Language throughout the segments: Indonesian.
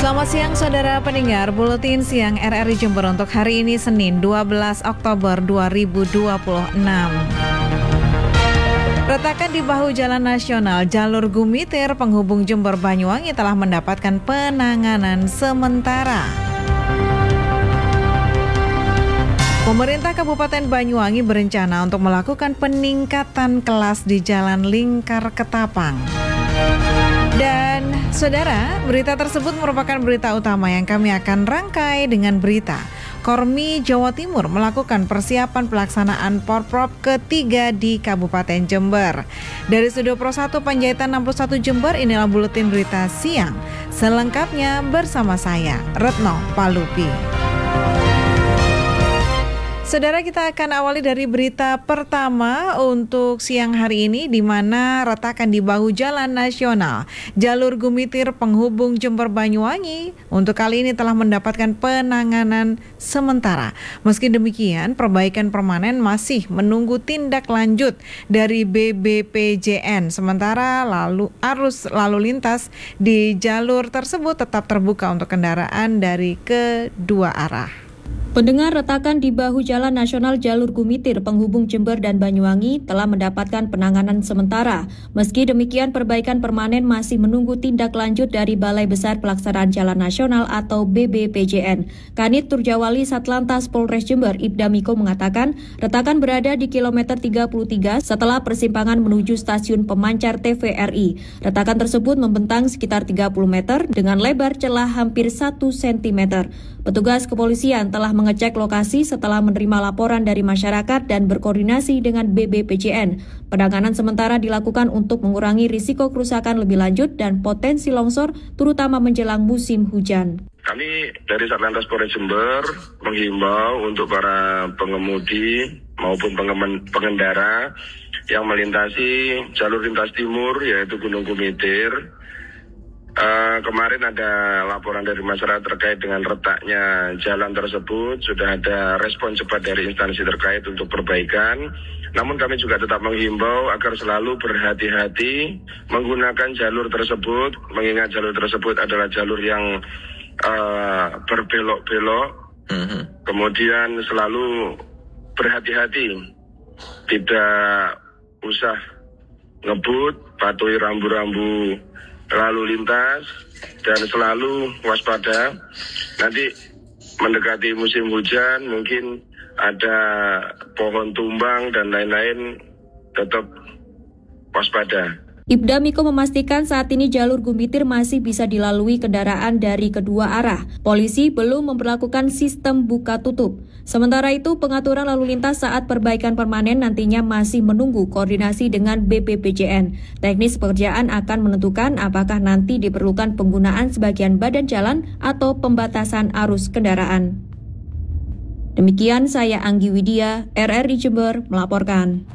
Selamat siang saudara pendengar, Buletin Siang RRI Jember untuk hari ini Senin 12 Oktober 2026. Retakan di bahu jalan nasional jalur Gumitir penghubung Jember Banyuwangi telah mendapatkan penanganan sementara. Pemerintah Kabupaten Banyuwangi berencana untuk melakukan peningkatan kelas di Jalan Lingkar Ketapang. Dan saudara, berita tersebut merupakan berita utama yang kami akan rangkai dengan berita Kormi Jawa Timur melakukan persiapan pelaksanaan Porprov ketiga di Kabupaten Jember. Dari Studio Pro 1 Panjaitan 61 Jember, inilah Buletin Berita Siang. Selengkapnya bersama saya, Retno Palupi. Saudara, kita akan awali dari berita pertama untuk siang hari ini, di mana retakan di bahu jalan nasional jalur Gumitir penghubung Jember Banyuwangi untuk kali ini telah mendapatkan penanganan sementara. Meski demikian, perbaikan permanen masih menunggu tindak lanjut dari BBPJN. Sementara arus lalu lintas di jalur tersebut tetap terbuka untuk kendaraan dari kedua arah. Pendengar, retakan di bahu jalan nasional jalur Gumitir penghubung Jember dan Banyuwangi telah mendapatkan penanganan sementara. Meski demikian, perbaikan permanen masih menunggu tindak lanjut dari Balai Besar Pelaksanaan Jalan Nasional atau BBPJN. Kanit Turjawali Satlantas Polres Jember, Ibda Miko mengatakan, retakan berada di kilometer 33 setelah persimpangan menuju stasiun pemancar TVRI. Retakan tersebut membentang sekitar 30 meter dengan lebar celah hampir 1 cm. Petugas kepolisian telah mengecek lokasi setelah menerima laporan dari masyarakat dan berkoordinasi dengan BBPJN. Penanganan sementara dilakukan untuk mengurangi risiko kerusakan lebih lanjut dan potensi longsor, terutama menjelang musim hujan. Kami dari Satlantas Polres Jember menghimbau untuk para pengemudi maupun pengendara yang melintasi jalur lintas timur yaitu Gunung Gumitir. Kemarin ada laporan dari masyarakat terkait dengan retaknya jalan tersebut. Sudah ada respon cepat dari instansi terkait untuk perbaikan. Namun kami juga tetap menghimbau agar selalu berhati-hati menggunakan jalur tersebut. Mengingat jalur tersebut adalah jalur yang berbelok-belok. Kemudian selalu berhati-hati. Tidak usah ngebut, patuhi rambu-rambu lalu lintas, dan selalu waspada. Nanti mendekati musim hujan, mungkin ada pohon tumbang dan lain-lain, tetap waspada. Ibda Miko memastikan saat ini jalur Gumitir masih bisa dilalui kendaraan dari kedua arah. Polisi belum memperlakukan sistem buka tutup. Sementara itu, pengaturan lalu lintas saat perbaikan permanen nantinya masih menunggu koordinasi dengan BPPJN. Teknis pekerjaan akan menentukan apakah nanti diperlukan penggunaan sebagian badan jalan atau pembatasan arus kendaraan. Demikian saya Anggi Widya, RRI Jember melaporkan.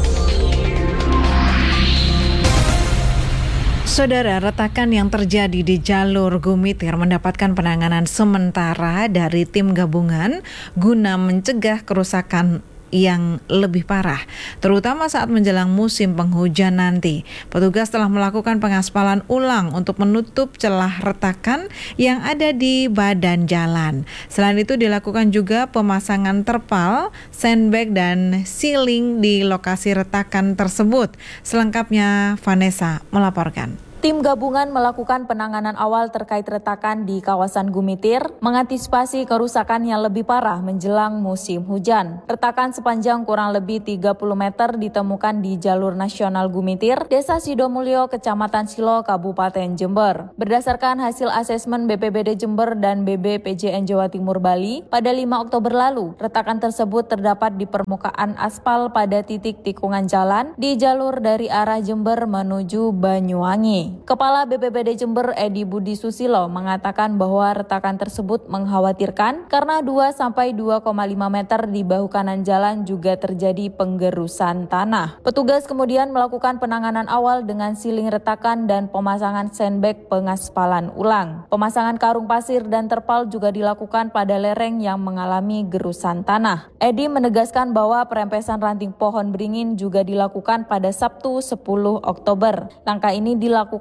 Saudara, retakan yang terjadi di jalur Gumitir mendapatkan penanganan sementara dari tim gabungan guna mencegah kerusakan yang lebih parah, terutama saat menjelang musim penghujan nanti. Petugas telah melakukan pengaspalan ulang untuk menutup celah retakan yang ada di badan jalan. Selain itu dilakukan juga pemasangan terpal, sandbag dan sealing di lokasi retakan tersebut. Selengkapnya Vanessa melaporkan. Tim gabungan melakukan penanganan awal terkait retakan di kawasan Gumitir, mengantisipasi kerusakan yang lebih parah menjelang musim hujan. Retakan sepanjang kurang lebih 30 meter ditemukan di jalur nasional Gumitir, Desa Sidomulyo, Kecamatan Silo, Kabupaten Jember. Berdasarkan hasil asesmen BPBD Jember dan BBPJN Jawa Timur Bali, pada 5 Oktober lalu, retakan tersebut terdapat di permukaan aspal pada titik tikungan jalan di jalur dari arah Jember menuju Banyuwangi. Kepala BPBD Jember Edi Budi Susilo mengatakan bahwa retakan tersebut mengkhawatirkan karena 2-2,5 meter di bahu kanan jalan juga terjadi penggerusan tanah. Petugas kemudian melakukan penanganan awal dengan siling retakan dan pemasangan sandbag pengaspalan ulang. Pemasangan karung pasir dan terpal juga dilakukan pada lereng yang mengalami gerusan tanah. Edi menegaskan bahwa perempesan ranting pohon beringin juga dilakukan pada Sabtu 10 Oktober. Langkah ini dilakukan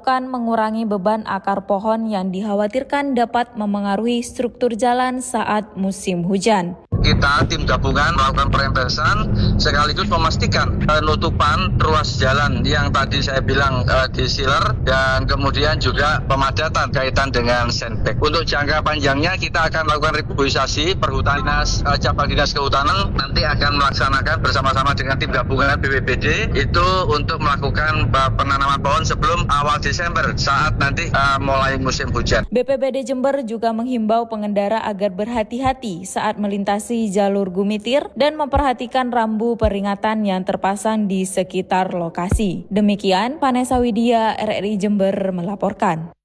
dilakukan mengurangi beban akar pohon yang dikhawatirkan dapat memengaruhi struktur jalan saat musim hujan. Kita tim gabungan melakukan perintesan sekaligus memastikan penutupan ruas jalan yang tadi saya bilang di sealer dan kemudian juga pemadatan kaitan dengan sandbag. Untuk jangka panjangnya kita akan melakukan reboisasi perhutanan dinas, cabang dinas kehutanan nanti akan melaksanakan bersama-sama dengan tim gabungan BPBD itu untuk melakukan penanaman pohon sebelum awal Desember saat nanti mulai musim hujan. BPBD Jember juga menghimbau pengendara agar berhati-hati saat melintasi jalur Gumitir dan memperhatikan rambu peringatan yang terpasang di sekitar lokasi. Demikian Vanessa Widya, RRI Jember melaporkan.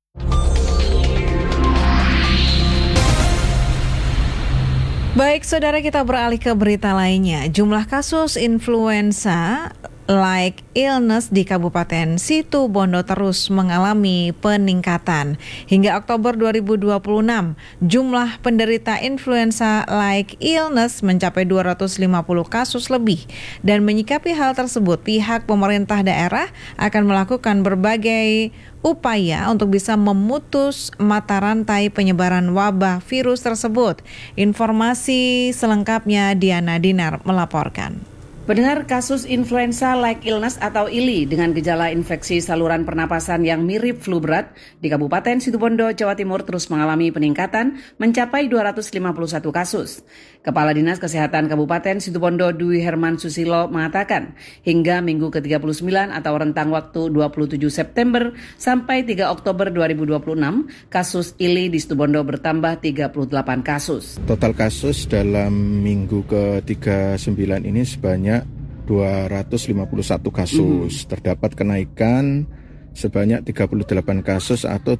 Baik, saudara, kita beralih ke berita lainnya. Jumlah kasus influenza like illness di Kabupaten Situbondo terus mengalami peningkatan. Hingga Oktober 2026, jumlah penderita influenza like illness mencapai 250 kasus lebih. Dan menyikapi hal tersebut, pihak pemerintah daerah akan melakukan berbagai upaya untuk bisa memutus mata rantai penyebaran wabah virus tersebut. Informasi selengkapnya Diana Dinar melaporkan. Pendengar, kasus influenza like illness atau ILI dengan gejala infeksi saluran pernapasan yang mirip flu berat di Kabupaten Situbondo, Jawa Timur terus mengalami peningkatan mencapai 251 kasus. Kepala Dinas Kesehatan Kabupaten Situbondo Dwi Herman Susilo mengatakan hingga minggu ke-39 atau rentang waktu 27 September sampai 3 Oktober 2026, kasus ILI di Situbondo bertambah 38 kasus. Total kasus dalam minggu ke-39 ini sebanyak 251 kasus. Terdapat kenaikan sebanyak 38 kasus atau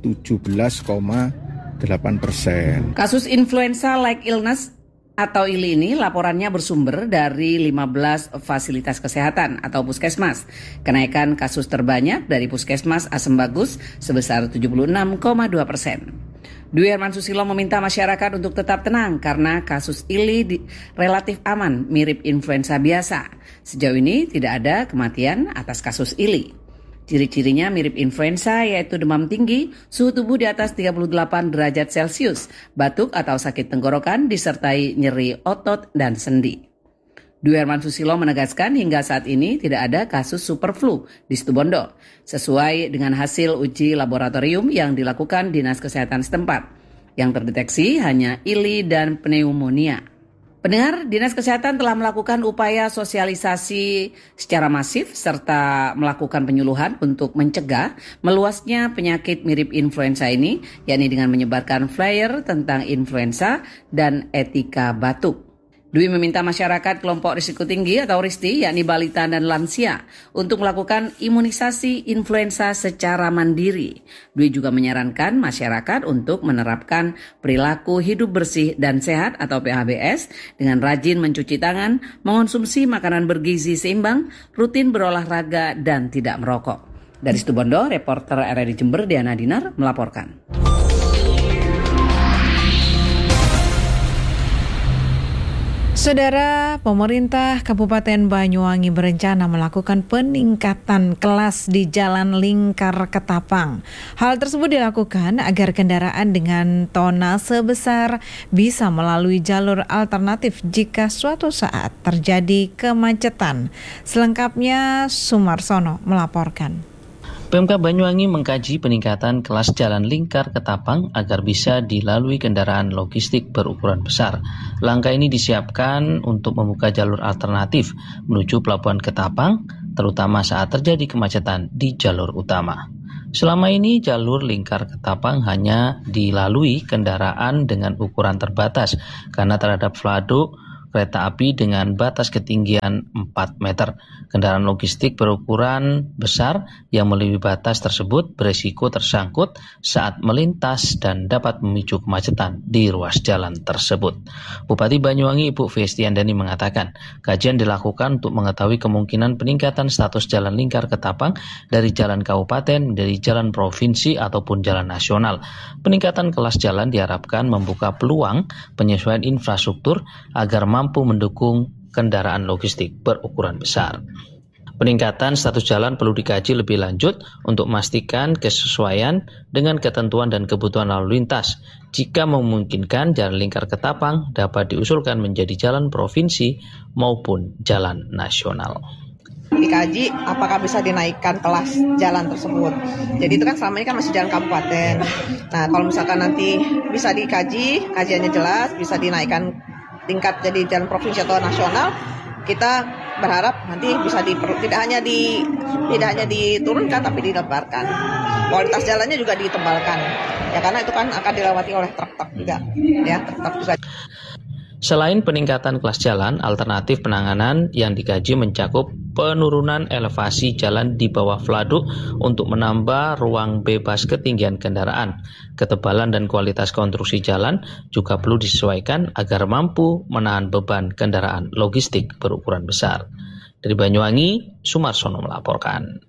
17,8%. Kasus influenza like illness atau ILI ini laporannya bersumber dari 15 fasilitas kesehatan atau puskesmas. Kenaikan kasus terbanyak dari puskesmas Asem Bagus sebesar 76,2%. Dwi Herman Susilo meminta masyarakat untuk tetap tenang karena kasus ILI relatif aman, mirip influenza biasa. Sejauh ini tidak ada kematian atas kasus ILI. Ciri-cirinya mirip influenza yaitu demam tinggi, suhu tubuh di atas 38 derajat Celcius, batuk atau sakit tenggorokan disertai nyeri otot dan sendi. Dwi Herman Susilo menegaskan hingga saat ini tidak ada kasus superflu di Situbondo, sesuai dengan hasil uji laboratorium yang dilakukan Dinas Kesehatan setempat. Yang terdeteksi hanya ILI dan pneumonia. Pendengar, Dinas Kesehatan telah melakukan upaya sosialisasi secara masif serta melakukan penyuluhan untuk mencegah meluasnya penyakit mirip influenza ini, yakni dengan menyebarkan flyer tentang influenza dan etika batuk. Dwi meminta masyarakat kelompok risiko tinggi atau RISTI, yakni balita dan lansia, untuk melakukan imunisasi influenza secara mandiri. Dwi juga menyarankan masyarakat untuk menerapkan perilaku hidup bersih dan sehat atau PHBS dengan rajin mencuci tangan, mengonsumsi makanan bergizi seimbang, rutin berolahraga, dan tidak merokok. Dari Situbondo, reporter RRI Jember Diana Dinar melaporkan. Saudara, pemerintah Kabupaten Banyuwangi berencana melakukan peningkatan kelas di Jalan Lingkar Ketapang. Hal tersebut dilakukan agar kendaraan dengan tonnase besar bisa melalui jalur alternatif jika suatu saat terjadi kemacetan. Selengkapnya Sumarsono melaporkan. Pemkab Banyuwangi mengkaji peningkatan kelas Jalan Lingkar Ketapang agar bisa dilalui kendaraan logistik berukuran besar. Langkah ini disiapkan untuk membuka jalur alternatif menuju Pelabuhan Ketapang, terutama saat terjadi kemacetan di jalur utama. Selama ini jalur Lingkar Ketapang hanya dilalui kendaraan dengan ukuran terbatas karena terhadap flado kereta api dengan batas ketinggian 4 meter. Kendaraan logistik berukuran besar yang melebihi batas tersebut berisiko tersangkut saat melintas dan dapat memicu kemacetan di ruas jalan tersebut. Bupati Banyuwangi Ibu Festiandani mengatakan, kajian dilakukan untuk mengetahui kemungkinan peningkatan status Jalan Lingkar Ketapang dari jalan kabupaten menjadi jalan provinsi ataupun jalan nasional. Peningkatan kelas jalan diharapkan membuka peluang penyesuaian infrastruktur agar mampu mendukung kendaraan logistik berukuran besar. Peningkatan status jalan perlu dikaji lebih lanjut untuk memastikan kesesuaian dengan ketentuan dan kebutuhan lalu lintas. Jika memungkinkan, Jalan Lingkar Ketapang dapat diusulkan menjadi jalan provinsi maupun jalan nasional. Dikaji apakah bisa dinaikkan kelas jalan tersebut. Jadi itu kan selama ini kan masih jalan kabupaten. Nah, kalau misalkan nanti bisa dikaji, kajiannya jelas, bisa dinaikkan tingkat jadi jalan provinsi atau nasional, kita berharap nanti bisa tidak hanya diturunkan tapi dilebarkan. Kualitas jalannya juga ditebalkan. Ya karena itu kan akan dilewati oleh truk-truk juga, ya, truk-truk juga. Selain peningkatan kelas jalan, alternatif penanganan yang dikaji mencakup penurunan elevasi jalan di bawah viaduk untuk menambah ruang bebas ketinggian kendaraan. Ketebalan dan kualitas konstruksi jalan juga perlu disesuaikan agar mampu menahan beban kendaraan logistik berukuran besar. Dari Banyuwangi, Sumarsono melaporkan.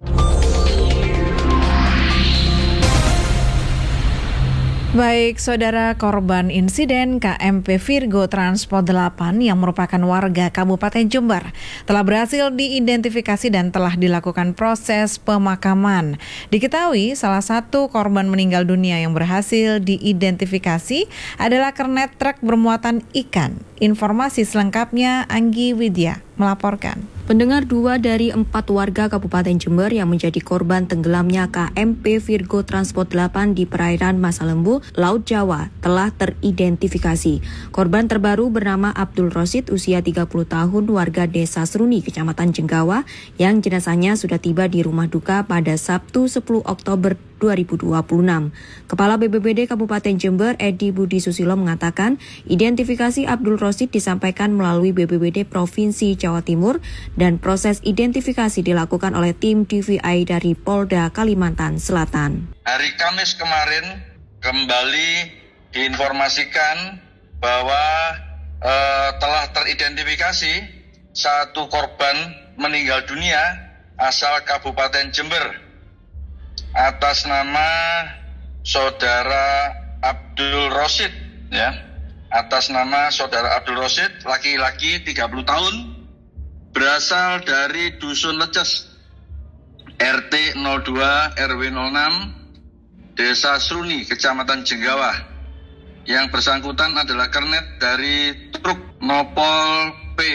Baik, saudara, korban insiden KMP Virgo Transport 8 yang merupakan warga Kabupaten Jember telah berhasil diidentifikasi dan telah dilakukan proses pemakaman. Diketahui salah satu korban meninggal dunia yang berhasil diidentifikasi adalah kernet truk bermuatan ikan. Informasi selengkapnya Anggi Widya melaporkan. Pendengar, 2 dari 4 warga Kabupaten Jember yang menjadi korban tenggelamnya KMP Virgo Transport 8 di perairan Masalembu, Laut Jawa telah teridentifikasi. Korban terbaru bernama Abdul Rosid, usia 30 tahun, warga Desa Seruni, Kecamatan Jenggawa, yang jenazahnya sudah tiba di rumah duka pada Sabtu 10 Oktober 2026. Kepala BPBD Kabupaten Jember, Edi Budi Susilo, mengatakan identifikasi Abdul Rosid disampaikan melalui BPBD Provinsi Jawa Timur dan proses identifikasi dilakukan oleh tim DVI dari Polda Kalimantan Selatan. Hari Kamis kemarin kembali diinformasikan bahwa telah teridentifikasi satu korban meninggal dunia asal Kabupaten Jember atas nama Saudara Abdul Rosid, ya. Atas nama Saudara Abdul Rosid, laki-laki 30 tahun, berasal dari Dusun Leces, RT 02 RW 06, Desa Seruni, Kecamatan Jenggawa. Yang bersangkutan adalah kernet dari truk Nopol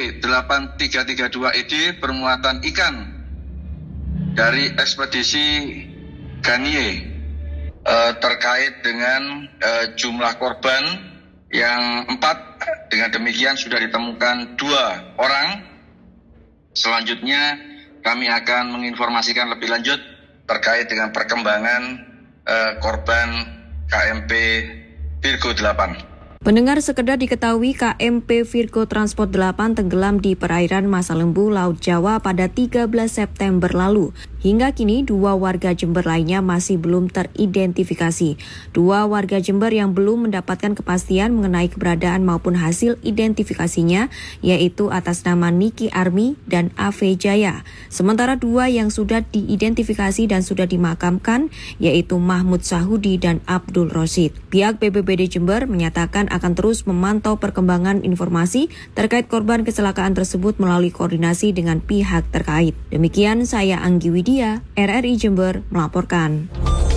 P8332ED bermuatan ikan dari ekspedisi Ganie, terkait dengan jumlah korban yang 4. Dengan demikian sudah ditemukan 2 orang. Selanjutnya kami akan menginformasikan lebih lanjut terkait dengan perkembangan korban KMP Virgo 8. Pendengar, sekedar diketahui KMP Virgo Transport 8 tenggelam di perairan Masalembu, Laut Jawa pada 13 September lalu. Hingga kini 2 warga Jember lainnya masih belum teridentifikasi. 2 warga Jember yang belum mendapatkan kepastian mengenai keberadaan maupun hasil identifikasinya, yaitu atas nama Niki Army dan AV Jaya. Sementara 2 yang sudah diidentifikasi dan sudah dimakamkan, yaitu Mahmud Sahudi dan Abdul Rosid. Pihak BPBD Jember menyatakan akan terus memantau perkembangan informasi terkait korban kecelakaan tersebut melalui koordinasi dengan pihak terkait. Demikian saya Anggi Widya, RRI Jember melaporkan.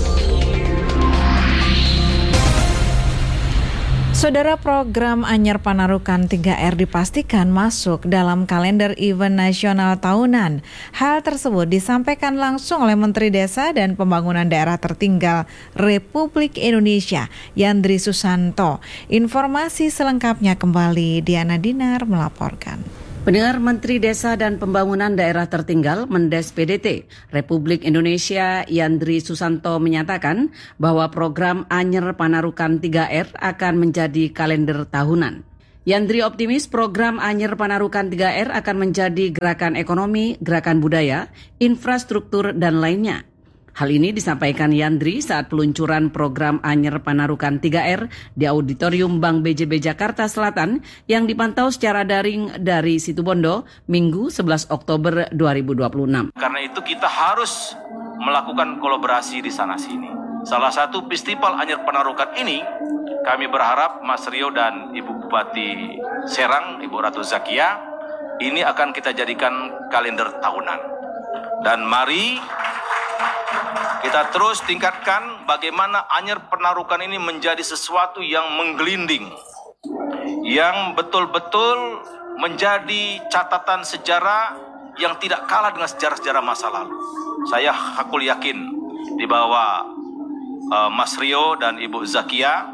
Saudara, program Anyar Panarukan 3R dipastikan masuk dalam kalender event nasional tahunan. Hal tersebut disampaikan langsung oleh Menteri Desa dan Pembangunan Daerah Tertinggal Republik Indonesia, Yandri Susanto. Informasi selengkapnya kembali Diana Dinar melaporkan. Pendengar, Menteri Desa dan Pembangunan Daerah Tertinggal Mendes PDT Republik Indonesia Yandri Susanto menyatakan bahwa program Anyar Panarukan 3R akan menjadi kalender tahunan. Yandri optimis program Anyar Panarukan 3R akan menjadi gerakan ekonomi, gerakan budaya, infrastruktur, dan lainnya. Hal ini disampaikan Yandri saat peluncuran program Anyar Panarukan 3R di Auditorium Bank BJB Jakarta Selatan yang dipantau secara daring dari Situbondo, Minggu 11 Oktober 2026. Karena itu kita harus melakukan kolaborasi di sana-sini. Salah satu festival Anyar Panarukan ini, kami berharap Mas Rio dan Ibu Bupati Serang, Ibu Ratu Zakia, ini akan kita jadikan kalender tahunan. Dan mari kita terus tingkatkan bagaimana Anyer Penarukan ini menjadi sesuatu yang menggelinding, yang betul-betul menjadi catatan sejarah yang tidak kalah dengan sejarah-sejarah masa lalu. Saya hakul yakin di bawah Mas Rio dan Ibu Zakia,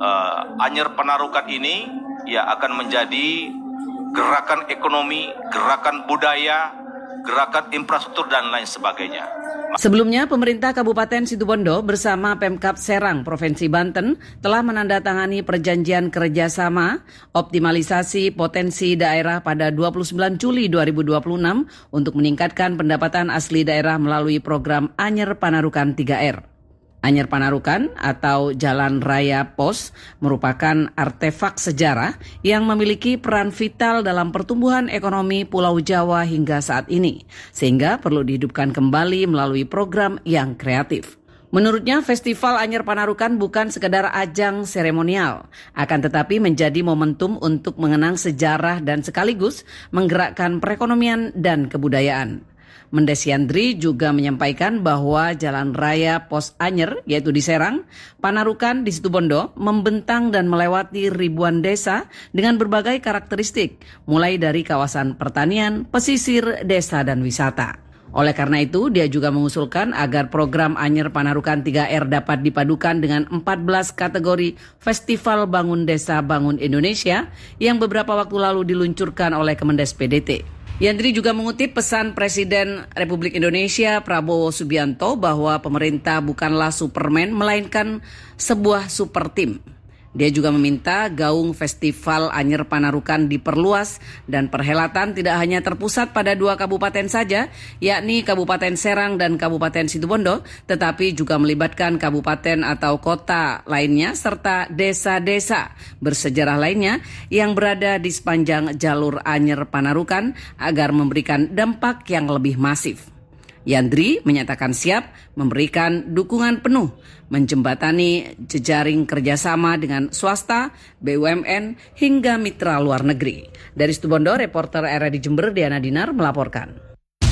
Anyer Penarukan ini ya akan menjadi gerakan ekonomi, gerakan budaya, gerakan infrastruktur dan lain sebagainya. Sebelumnya, pemerintah Kabupaten Situbondo bersama Pemkab Serang, Provinsi Banten telah menandatangani perjanjian kerjasama optimalisasi potensi daerah pada 29 Juli 2026 untuk meningkatkan pendapatan asli daerah melalui program Anyer Panarukan 3R. Anyer Panarukan atau Jalan Raya Pos merupakan artefak sejarah yang memiliki peran vital dalam pertumbuhan ekonomi Pulau Jawa hingga saat ini, sehingga perlu dihidupkan kembali melalui program yang kreatif. Menurutnya, Festival Anyer Panarukan bukan sekedar ajang seremonial, akan tetapi menjadi momentum untuk mengenang sejarah dan sekaligus menggerakkan perekonomian dan kebudayaan. Mendes Yandri juga menyampaikan bahwa Jalan Raya Pos Anyer, yaitu di Serang, Panarukan di Situbondo, membentang dan melewati ribuan desa dengan berbagai karakteristik, mulai dari kawasan pertanian, pesisir, desa, dan wisata. Oleh karena itu, dia juga mengusulkan agar program Anyer Panarukan 3R dapat dipadukan dengan 14 kategori Festival Bangun Desa Bangun Indonesia yang beberapa waktu lalu diluncurkan oleh Kemendes PDT. Yandri juga mengutip pesan Presiden Republik Indonesia Prabowo Subianto bahwa pemerintah bukanlah Superman melainkan sebuah super tim. Dia juga meminta gaung Festival Anyer Panarukan diperluas dan perhelatan tidak hanya terpusat pada 2 kabupaten saja, yakni Kabupaten Serang dan Kabupaten Situbondo, tetapi juga melibatkan kabupaten atau kota lainnya serta desa-desa bersejarah lainnya yang berada di sepanjang jalur Anyer Panarukan agar memberikan dampak yang lebih masif. Yandri menyatakan siap memberikan dukungan penuh menjembatani jejaring kerjasama dengan swasta, BUMN, hingga mitra luar negeri. Dari Situbondo, reporter RRI Jember Diana Dinar melaporkan.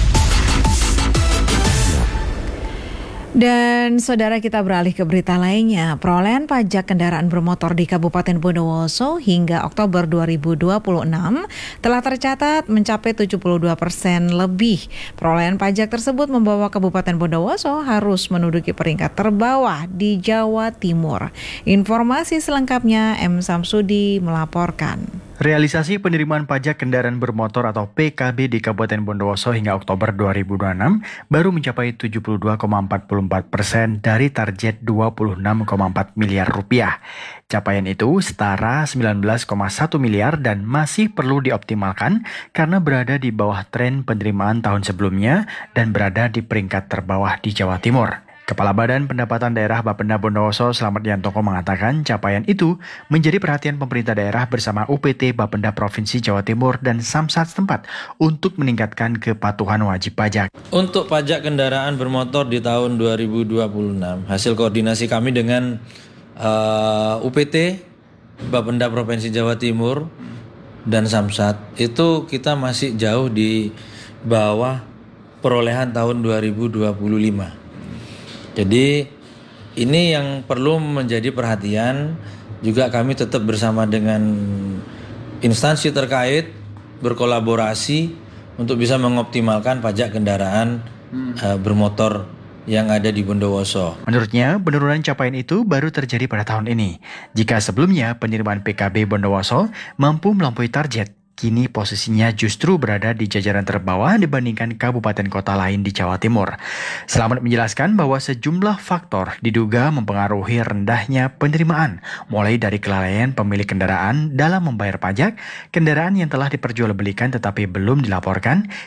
Dan saudara, kita beralih ke berita lainnya. Perolehan pajak kendaraan bermotor di Kabupaten Bondowoso hingga Oktober 2026 telah tercatat mencapai 72% lebih. Perolehan pajak tersebut membawa Kabupaten Bondowoso harus menduduki peringkat terbawah di Jawa Timur. Informasi selengkapnya M. Samsudi melaporkan. Realisasi penerimaan pajak kendaraan bermotor atau PKB di Kabupaten Bondowoso hingga Oktober 2026 baru mencapai 72,44% dari target 26,4 miliar rupiah. Capaian itu setara 19,1 miliar dan masih perlu dioptimalkan karena berada di bawah tren penerimaan tahun sebelumnya dan berada di peringkat terbawah di Jawa Timur. Kepala Badan Pendapatan Daerah Bapenda Bondowoso Slamet Yantoko mengatakan capaian itu menjadi perhatian pemerintah daerah bersama UPT Bapenda Provinsi Jawa Timur dan Samsat setempat untuk meningkatkan kepatuhan wajib pajak. Untuk pajak kendaraan bermotor di tahun 2026, hasil koordinasi kami dengan UPT Bapenda Provinsi Jawa Timur dan Samsat itu kita masih jauh di bawah perolehan tahun 2025. Jadi ini yang perlu menjadi perhatian, juga kami tetap bersama dengan instansi terkait berkolaborasi untuk bisa mengoptimalkan pajak kendaraan bermotor yang ada di Bondowoso. Menurutnya, penurunan capaian itu baru terjadi pada tahun ini. Jika sebelumnya penerimaan PKB Bondowoso mampu melampaui target, kini posisinya justru berada di jajaran terbawah dibandingkan kabupaten kota lain di Jawa Timur. Slamet menjelaskan bahwa sejumlah faktor diduga mempengaruhi rendahnya penerimaan, mulai dari kelalaian pemilik kendaraan dalam membayar pajak, kendaraan yang telah diperjualbelikan tetapi belum dilaporkan,